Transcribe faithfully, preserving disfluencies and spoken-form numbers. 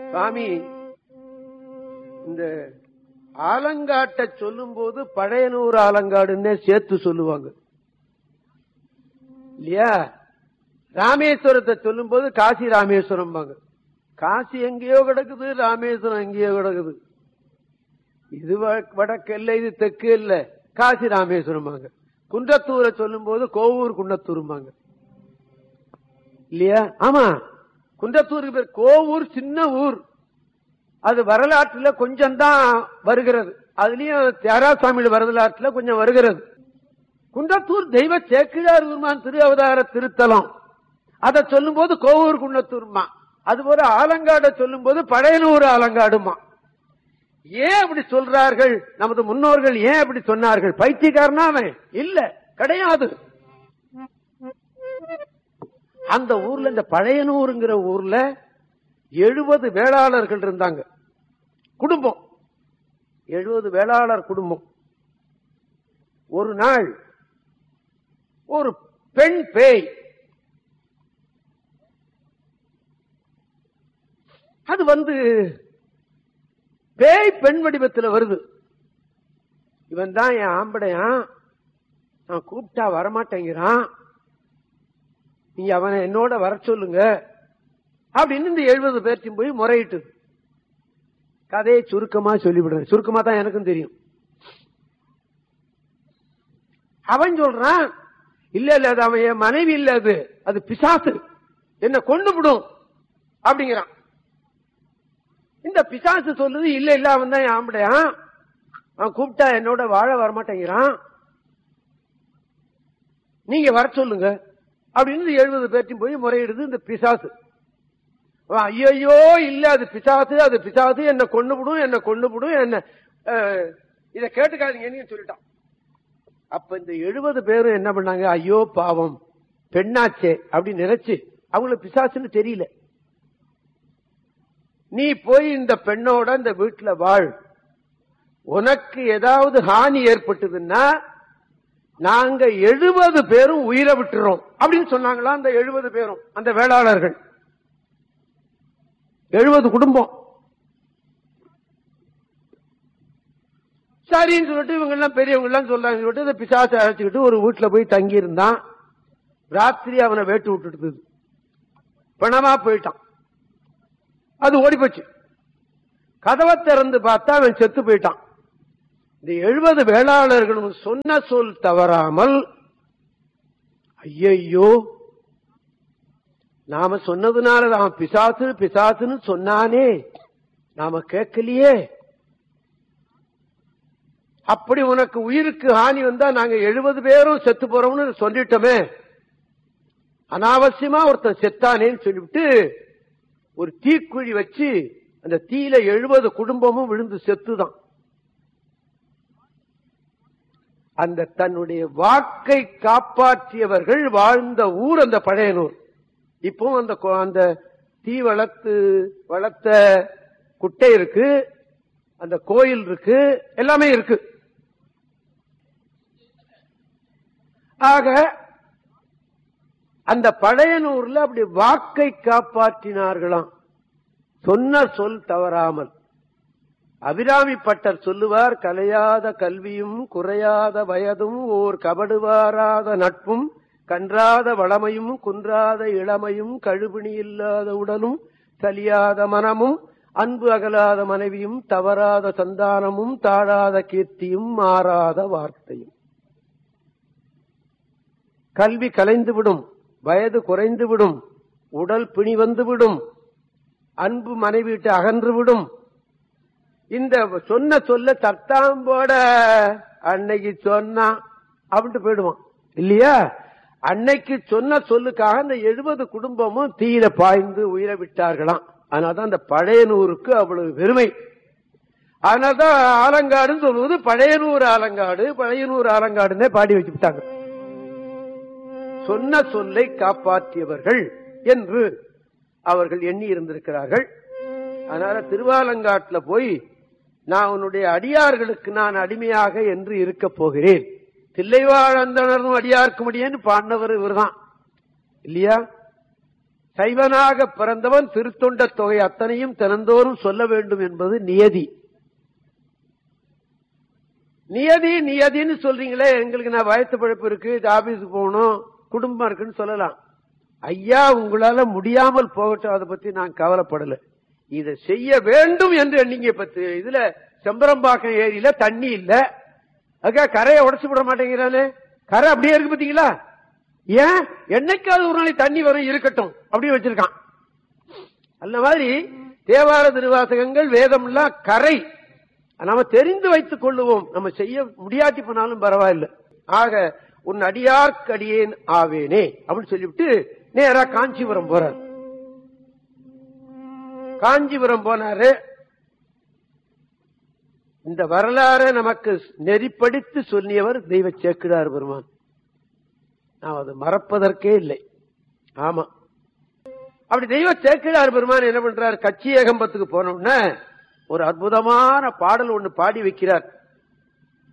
சுவாமி இந்த ஆலங்காட்டை சொல்லும் போது பழையனூர் ஆலங்காடுன்னே சேர்த்து சொல்லுவாங்க இல்லையா? ராமேஸ்வரத்தை சொல்லும் போது காசி ராமேஸ்வரம் பாங்க. காசி எங்கேயோ கிடக்குது, ராமேஸ்வரம் எங்கேயோ கிடக்குது. இது வடக்கு இல்ல, இது தெற்கு இல்ல, காசி ராமேஸ்வரம் பாங்க. குன்றத்தூரை சொல்லும் போது கோவூர் குன்னத்தூரும்பாங்க இல்லையா? ஆமா, குன்றத்தூருக்கு பேர் கோவூர் சின்ன ஊர். அது வரலாற்றுல கொஞ்சம் தான் வருகிறது. அதுலயும் தியாகராஜசாமி வரலாற்றுல கொஞ்சம் வருகிறது. குன்றத்தூர் தெய்வ சேக்கிழார் பெருமான் திரு அவதார திருத்தலம். அதை சொல்லும் போது கோவூர் குன்னத்தூர்மா. அதுபோல ஆலங்காடை சொல்லும் போது பழையனூர் ஆலங்காடுமா. ஏன் அப்படி சொல்றார்கள்? நமது முன்னோர்கள் ஏன் அப்படி சொன்னார்கள்? பைத்தியக்காரனா அவன் இல்ல, கிடையாது. அந்த ஊர்ல, இந்த பழையனூருங்கிற ஊர்ல எழுபது வேளாளர்கள் இருந்தாங்க. குடும்பம் எழுபது வேளாளர் குடும்பம். ஒரு நாள் ஒரு பெண் பேய், அது வந்து பேய் பெண் வடிவத்தில் வருது. இவன் தான் என் ஆம்படையான், நான் கூப்பிட்டா வரமாட்டேங்கிறான், நீங்க அவனை என்னோட வர சொல்லுங்க அப்படின்னு இந்த எழுபது பேர்த்தையும் போய் முறையிட்டு கதையை சுருக்கமா சொல்லிவிடுறேன். சுருக்கமா தான் எனக்கும் தெரியும். அவன் சொல்றான், இல்ல இல்ல அது அவன் என் மனைவி இல்ல, அது அது பிசாசு, என்ன கொண்டு விடும் அப்படிங்கிறான். இந்த பிசாசு சொல்லுது, இல்ல இல்ல அவன் தான் என் ஆம்படையான், அவன் கூப்பிட்டா என்னோட வாழ வரமாட்டேங்கிறான், நீங்க வர சொல்லுங்க அப்படின்னு எழுபது பேர்த்தையும் போய் முறையிடுது இந்த பிசாசு. ஐயோ இல்ல அது பிசாசு, அது பிசாசு, என்ன கொண்டு விடும், என்ன கொண்டு விடும், என்ன இத கேட்டுக்காதீங்கன்னு சொல்லிட்டான். அப்ப இந்த எழுபது பேரும் என்ன பண்ணாங்க, ஐயோ பாவம் பெண்ணாச்சே அப்படின்னு நினைச்சு, அவங்களுக்கு பிசாசுன்னு தெரியல, நீ போய் இந்த பெண்ணோட இந்த வீட்டுல வாழ், உனக்கு ஏதாவது ஹானி ஏற்பட்டதுன்னா நாங்க எழுபது பேரும் உயிரை விட்டுறோம் அப்படின்னு சொன்னாங்களா. அந்த எழுபது பேரும் அந்த வேளாளர்கள் எழுபது குடும்பம். சரின்னு சொல்லிட்டு இவங்க எல்லாம் பெரியவங்க எல்லாம் சொல்றாங்க சொல்லிட்டு இந்த பிசாசை அழைச்சுக்கிட்டு ஒரு வீட்டுல போய் தங்கி இருந்தான். ராத்திரி அவனை வேட்டு விட்டுட்டு பணமா போயிட்டான். அது ஓடி போச்சு. கதவை திறந்து பார்த்தா அவன் செத்து போயிட்டான். இந்த எழுபது வேளாளர்களும் சொன்ன சொல் தவறாமல், ஐயோ நாம சொன்னதுனால அவன் பிசாசு பிசாசுன்னு சொன்னானே, நாம கேட்கலையே, அப்படி உனக்கு உயிருக்கு ஹானி வந்தா நாங்க எழுபது பேரும் செத்து போறோம்னு சொல்லிட்டோமே, அனாவசியமா ஒருத்தன் செத்தானேன்னு சொல்லிவிட்டு ஒரு தீக்குழி வச்சு அந்த தீயில எழுபது குடும்பமும் விழுந்து செத்துதான். அந்த தன்னுடைய வாக்கை காப்பாற்றியவர்கள் வாழ்ந்த ஊர் அந்த பழையனூர். இப்போ அந்த அந்த தீ வளர்த்து வளர்த்த குட்டை இருக்கு, அந்த கோயில் இருக்கு, எல்லாமே இருக்கு. ஆக அந்த பழையனூர்ல அப்படி வாக்கை காப்பாற்றினார்களாம், சொன்ன சொல் தவறாமல். அபிராமி பட்டர் சொல்லுவார், கலையாத கல்வியும் குறையாத வயதும் ஓர் கபடுவாராத நட்பும் கன்றாத வளமையும் குன்றாத இளமையும் கழுபிணி இல்லாத உடலும் சலியாத மனமும் அன்பு அகலாத மனைவியும் தவறாத சந்தானமும் தாழாத கீர்த்தியும் மாறாத வார்த்தையும். கல்வி கலைந்துவிடும், வயது குறைந்துவிடும், உடல் பிணி வந்துவிடும், அன்பு மனைவிட்டு அகன்றுவிடும். இந்த சொன்ன சொல்ல தத்தாம்போட அன்னைக்கு சொன்னா அப்படின்ட்டு போயிடுவான் இல்லையா? அன்னைக்கு சொன்ன சொல்லுக்காக அந்த எழுபது குடும்பமும் தீயில பாய்ந்து உயிரை விட்டார்களாம். அதனால்தான் அந்த பழையனூருக்கு அவ்வளவு பெருமை. அதனால்தான் ஆலங்காடுன்னு சொல்வது பழையனூர் ஆலங்காடு, பழையனூர் ஆலங்காடுன்னே பாடி வச்சுட்டாங்க. சொன்ன சொல்லை காப்பாற்றியவர்கள் என்று அவர்கள் எண்ணி இருந்திருக்கிறார்கள். அதனால திருவாலங்காட்டுல போய் நான் உன்னுடைய அடியார்களுக்கு நான் அடிமையாக என்று இருக்க போகிறேன், தில்லைவாழந்தனரும் அடியார்க்கு முடியேன்னு பாடினவர் இவர் தான் இல்லையா? சைவனாக பிறந்தவன் திருத்தொண்ட தொகை அத்தனையும் தினந்தோறும் சொல்ல வேண்டும் என்பது நியதி. நியதி நியதின்னு சொல்றீங்களே, எங்களுக்கு நான் வயத்து பழப்பு இருக்கு, ஆபீஸுக்கு போகணும், குடும்பம் இருக்குன்னு சொல்லலாம். ஐயா, உங்களால முடியாமல் போகட்டும், அதை பத்தி நான் கவலைப்படல. இதை செய்ய வேண்டும் என்று எண்ணிங்க. பத்து இதுல செம்பரம்பாக்கம் ஏரியில தண்ணி இல்ல, அதுக்காக கரையை உடச்சு விட மாட்டேங்கிறானே. கரை அப்படியே இருக்கு பாத்தீங்களா? ஏன்? என்னைக்காவது ஒரு நாளைக்கு தண்ணி வரும், இருக்கட்டும் அப்படியே வச்சிருக்கான். அந்த மாதிரி தேவார திருவாசகங்கள் வேதம் எல்லாம் கரை, நாம தெரிந்து வைத்துக் கொள்ளுவோம். நம்ம செய்ய முடியாட்டி போனாலும் பரவாயில்லை. ஆக உன் அடியார்க்கு அடியேன் ஆவேனே அப்படின்னு சொல்லிவிட்டு நேரா காஞ்சிபுரம் போறார். காஞ்சிபுரம் போனாரு. இந்த வரலாறு நமக்கு நெறிப்படுத்தி சொல்லியவர் தெய்வ சேக்கிழார் பெருமான். நாம் அதை மறப்பதற்கே இல்லை. ஆமா, அப்படி தெய்வ சேக்கிழார் பெருமான் என்ன பண்றார்? கச்சி ஏகம்பத்துக்கு போனோம்னா ஒரு அற்புதமான பாடல் ஒண்ணு பாடி வைக்கிறார்.